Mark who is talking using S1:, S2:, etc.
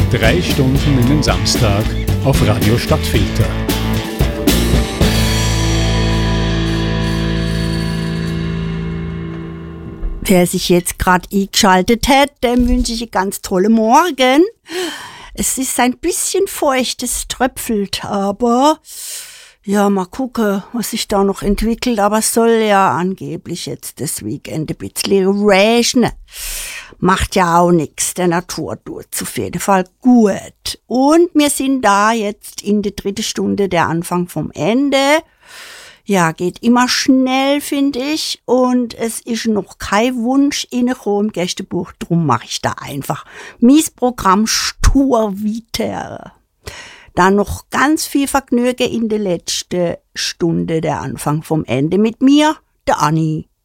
S1: 3 Stunden in den Samstag auf Radio Stadtfilter.
S2: Wer sich jetzt gerade eingeschaltet hat, dem wünsche ich einen ganz tollen Morgen. Es ist ein bisschen feucht, es tröpfelt, aber ja, mal gucken, was sich da noch entwickelt. Aber es soll ja angeblich jetzt das Weekend ein bisschen regnen. Macht ja auch nichts, der Natur tut's auf jeden Fall gut. Und wir sind da jetzt in der 3. Stunde, der Anfang vom Ende. Ja, geht immer schnell, finde ich. Und es ist noch kein Wunsch reingekommen im Gästebuch. Drum mache ich da einfach mies Programm stur weiter. Dann noch ganz viel Vergnügen in der letzten Stunde, der Anfang vom Ende mit mir, der Anni.